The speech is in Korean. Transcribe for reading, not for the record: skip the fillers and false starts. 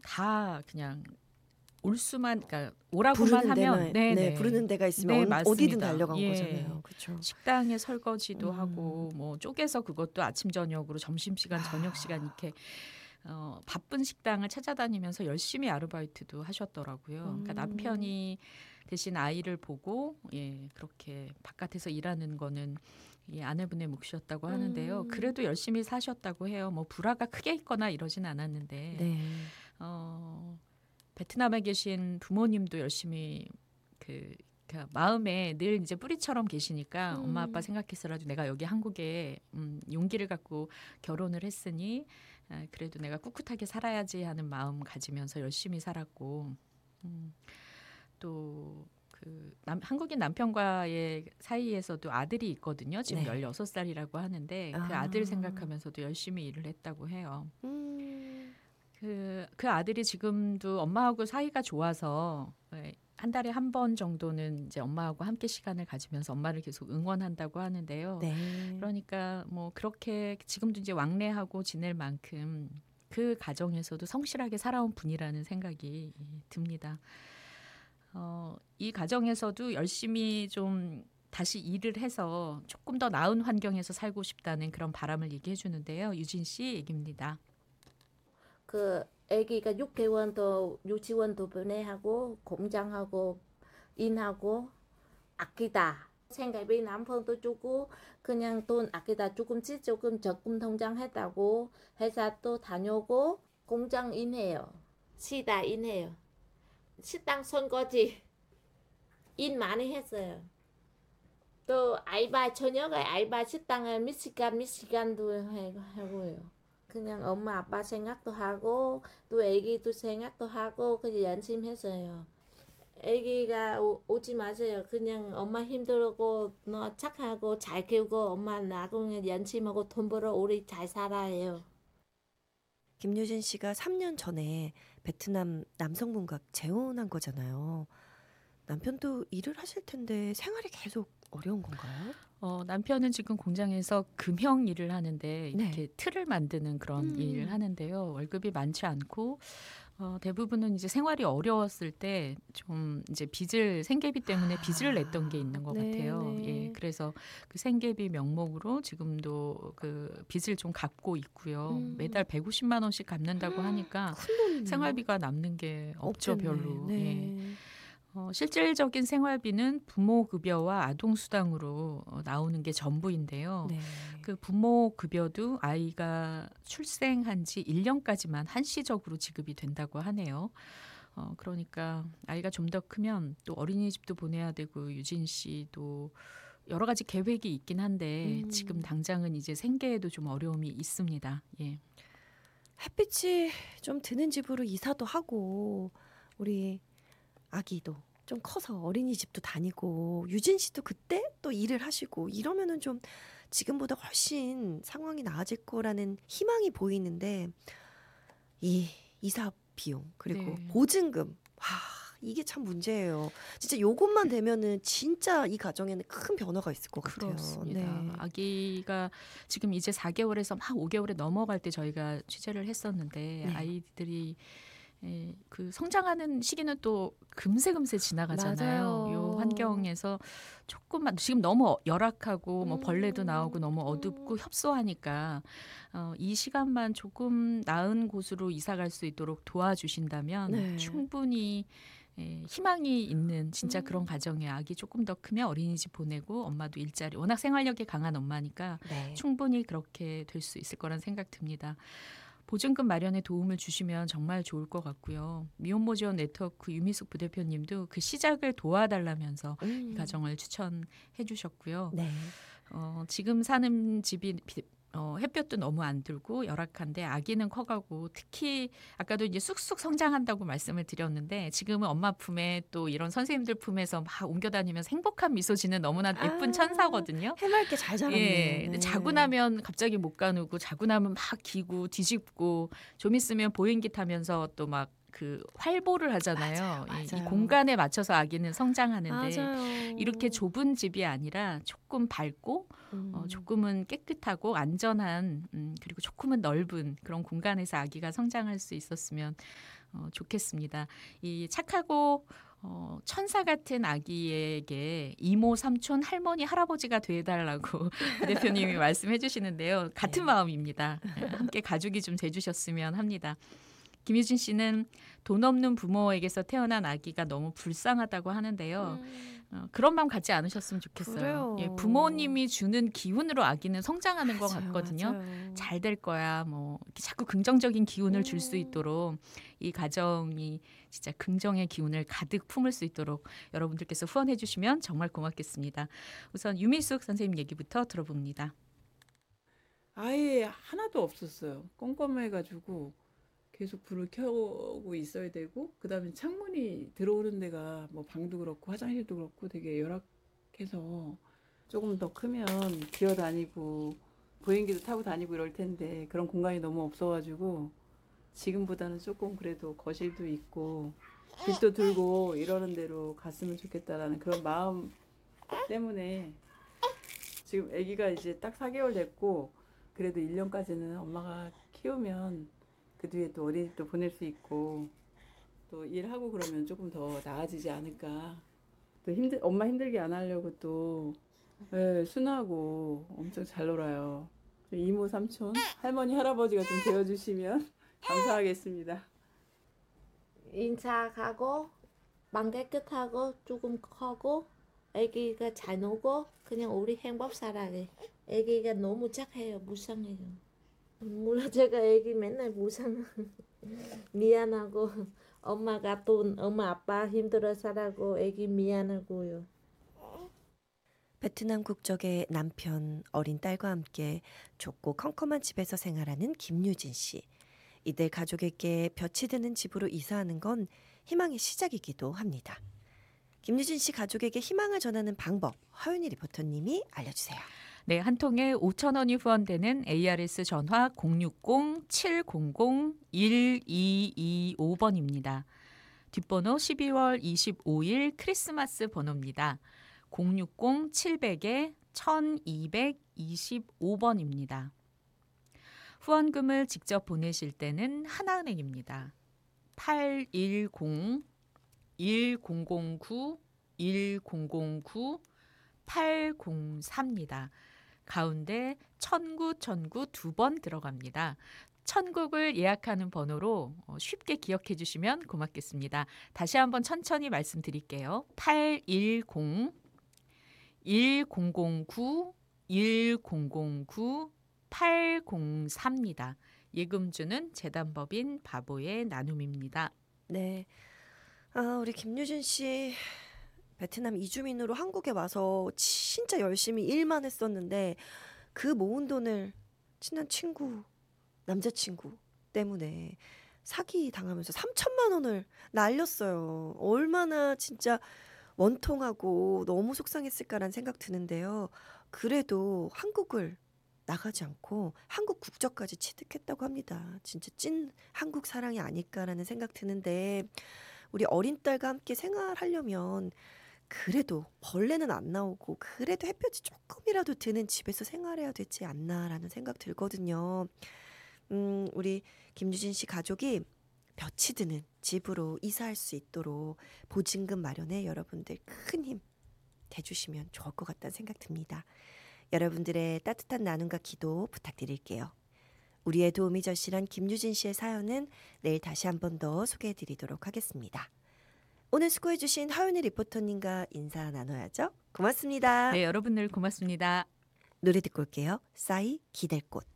다 그냥 올 수만 그러니까 오라고만 부르는 하면 데만, 네, 부르는 데가 있으면 맞습니다. 어디든 달려간 예. 거잖아요. 그렇죠. 식당에 설거지도 하고 뭐 쪼개서 그것도 아침 저녁으로 점심시간 저녁시간 이렇게 바쁜 식당을 찾아다니면서 열심히 아르바이트도 하셨더라고요. 그러니까 남편이 대신 아이를 보고 그렇게 바깥에서 일하는 거는 아내분의 몫이었다고 하는데요. 그래도 열심히 사셨다고 해요. 뭐 불화가 크게 있거나 이러진 않았는데 네. 베트남에 계신 부모님도 열심히 그 마음에 늘 이제 뿌리처럼 계시니까 엄마 아빠 생각해서라도 내가 여기 한국에 용기를 갖고 결혼을 했으니 그래도 내가 꿋꿋하게 살아야지 하는 마음 가지면서 열심히 살았고 또 한국인 남편과의 사이에서도 아들이 있거든요. 지금 네. 16살이라고 하는데 그 아들 생각하면서도 열심히 일을 했다고 해요. 그 아들이 지금도 엄마하고 사이가 좋아서 한 달에 한 번 정도는 이제 엄마하고 함께 시간을 가지면서 엄마를 계속 응원한다고 하는데요. 네. 그러니까 뭐 그렇게 지금도 이제 왕래하고 지낼 만큼 그 가정에서도 성실하게 살아온 분이라는 생각이 듭니다. 이 가정에서도 열심히 좀 다시 일을 해서 조금 더 나은 환경에서 살고 싶다는 그런 바람을 얘기해 주는데요. 유진 씨 얘기입니다. 그 아기가 6개월도 유치원도 보내하고 공장하고 일하고 아끼다. 생활비 남편도 주고 그냥 돈 아끼다 조금씩 조금 적금 통장했다고 회사 또 다녀오고 공장 일해요. 시다 일해요. 식당 설거지 일 많이 했어요. 또 알바 저녁에 알바 식당을 몇 시간도 하고요. 그냥 엄마 아빠 생각도 하고 또 애기도 생각도 하고 그냥 열심히 했어요. 애기가 오지 마세요. 그냥 엄마 힘들고 너 착하고 잘 키우고 엄마 나고 그냥 열심하고 돈 벌어 우리 잘 살아요. 김유진 씨가 3년 전에 베트남 남성분과 재혼한 거잖아요. 남편도 일을 하실 텐데 생활이 계속 어려운 건가요? 남편은 지금 공장에서 금형 일을 하는데 이렇게 틀을 만드는 그런 일을 하는데요. 월급이 많지 않고 대부분은 이제 생활이 어려웠을 때 좀 이제 생계비 때문에 빚을 냈던 게 있는 것 같아요. 예, 그래서 그 생계비 명목으로 지금도 그 빚을 좀 갚고 있고요. 매달 150만 원씩 갚는다고 하니까 생활비가 남는 게 없죠, 별로. 예. 실질적인 생활비는 부모 급여와 아동 수당으로 나오는 게 전부인데요. 그 부모 급여도 아이가 출생한 지 1년까지만 한시적으로 지급이 된다고 하네요. 그러니까 아이가 좀 더 크면 또 어린이집도 보내야 되고 유진 씨도 여러 가지 계획이 있긴 한데 지금 당장은 이제 생계에도 좀 어려움이 있습니다. 예. 햇빛이 좀 드는 집으로 이사도 하고 우리 아기도 좀 커서 어린이집도 다니고 유진 씨도 그때 또 일을 하시고 이러면은 좀 지금보다 훨씬 상황이 나아질 거라는 희망이 보이는데 이 이사 비용 그리고 보증금 이게 참 문제예요. 진짜 요것만 되면은 진짜 이 가정에는 큰 변화가 있을 것 같아요. 그렇습니다. 아기가 지금 이제 4개월에서 막 5개월에 넘어갈 때 저희가 취재를 했었는데 아이들이 그 성장하는 시기는 또 금세 지나가잖아요. 요 환경에서 조금만 지금 너무 열악하고 뭐 벌레도 나오고 너무 어둡고 협소하니까 이 시간만 조금 나은 곳으로 이사 갈 수 있도록 도와주신다면 충분히 희망이 있는 진짜 그런 가정의 아기 조금 더 크면 어린이집 보내고 엄마도 일자리 워낙 생활력이 강한 엄마니까 충분히 그렇게 될 수 있을 거란 생각 듭니다. 보증금 마련에 도움을 주시면 정말 좋을 것 같고요. 미혼모 지원 네트워크 유미숙 부대표님도 그 시작을 도와달라면서 이 가정을 추천해 주셨고요. 지금 사는 집이 햇볕도 너무 안 들고 열악한데 아기는 커가고 특히 아까도 이제 쑥쑥 성장한다고 말씀을 드렸는데 지금은 엄마 품에 또 이런 선생님들 품에서 막 옮겨 다니면서 행복한 미소 짓는 너무나 예쁜 천사거든요. 해맑게 잘 자랐네요. 근데 자고 나면 갑자기 못 가누고 자고 나면 막 기고 뒤집고 좀 있으면 보행기 타면서 또 막 그 활보를 하잖아요. 맞아요, 이 맞아요. 공간에 맞춰서 아기는 성장하는데 맞아요. 이렇게 좁은 집이 아니라 조금 밝고 조금은 깨끗하고 안전한 그리고 조금은 넓은 그런 공간에서 아기가 성장할 수 있었으면 좋겠습니다. 이 착하고 천사 같은 아기에게 이모, 삼촌, 할머니, 할아버지가 돼달라고 그 대표님이 말씀해 주시는데요. 같은 네. 마음입니다. 함께 가족이 좀 돼주셨으면 합니다. 김유진 씨는 돈 없는 부모에게서 태어난 아기가 너무 불쌍하다고 하는데요. 그런 마음 갖지 않으셨으면 좋겠어요. 그래요. 예, 부모님이 주는 기운으로 아기는 성장하는 것 맞아요, 같거든요. 맞아요. 잘 될 거야. 뭐 이렇게 자꾸 긍정적인 기운을 줄 수 있도록 이 가정이 진짜 긍정의 기운을 가득 품을 수 있도록 여러분들께서 후원해 주시면 정말 고맙겠습니다. 우선 유미숙 선생님 얘기부터 들어봅니다. 아예 하나도 없었어요. 껌껌해가지고 계속 불을 켜고 있어야 되고, 그다음에 창문이 들어오는 데가 뭐 방도 그렇고 화장실도 그렇고 되게 열악해서 조금 더 크면 기어다니고 보행기도 타고 다니고 이럴 텐데 그런 공간이 너무 없어가지고 지금보다는 조금 그래도 거실도 있고 빛도 들고 이러는 대로 갔으면 좋겠다라는 그런 마음 때문에 지금 아기가 이제 딱 4개월 됐고 그래도 1년까지는 엄마가 키우면 그 뒤에 또 어린이집도 보낼 수 있고 또 일하고 그러면 조금 더 나아지지 않을까. 또 엄마 힘들게 안 하려고 또 순하고 엄청 잘 놀아요. 이모, 삼촌, 할머니, 할아버지가 좀 되어주시면 감사하겠습니다. 인사하고 방 깨끗하고 조금 커고 아기가 잘 놀고 그냥 우리 행복 살아게. 아기가 너무 착해요. 무상해요. 물론 제가 아기 맨날 무상 미안하고 엄마가 돈 엄마 아빠 힘들어 살라고 아기 미안하고요. 베트남 국적의 남편, 어린 딸과 함께 좁고 컴컴한 집에서 생활하는 김유진 씨. 이들 가족에게 볕이 드는 집으로 이사하는 건 희망의 시작이기도 합니다. 김유진 씨 가족에게 희망을 전하는 방법, 허윤희 리포터님이 알려주세요. 네, 한 통에 5,000원이 후원되는 ARS 전화 060-700-1225번입니다. 뒷번호 12월 25일 크리스마스 번호입니다. 060-700-1225번입니다. 후원금을 직접 보내실 때는 하나은행입니다. 810-1009-1009-803입니다. 가운데 천구 두 번 들어갑니다. 천국을 예약하는 번호로 쉽게 기억해 주시면 고맙겠습니다. 다시 한번 천천히 말씀드릴게요. 810-1009-1009-803입니다. 예금주는 재단법인 바보의 나눔입니다. 네, 우리 김유진 씨 베트남 이주민으로 한국에 와서 진짜 열심히 일만 했었는데 그 모은 돈을 친한 친구, 남자친구 때문에 사기 당하면서 3천만 원을 날렸어요. 얼마나 진짜 원통하고 너무 속상했을까라는 생각 드는데요. 그래도 한국을 나가지 않고 한국 국적까지 취득했다고 합니다. 진짜 찐 한국 사랑이 아닐까라는 생각 드는데 우리 어린 딸과 함께 생활하려면 그래도 벌레는 안 나오고 그래도 햇볕이 조금이라도 드는 집에서 생활해야 되지 않나라는 생각 들거든요. 우리 김유진 씨 가족이 볕이 드는 집으로 이사할 수 있도록 보증금 마련에 여러분들 큰 힘 대주시면 좋을 것 같다는 생각 듭니다. 여러분들의 따뜻한 나눔과 기도 부탁드릴게요. 우리의 도움이 절실한 김유진 씨의 사연은 내일 다시 한 번 더 소개해드리도록 하겠습니다. 오늘 수고해주신 하윤희 리포터님과 인사 나눠야죠. 고맙습니다. 네, 여러분들 고맙습니다. 노래 듣고 올게요. 싸이 기댈 꽃.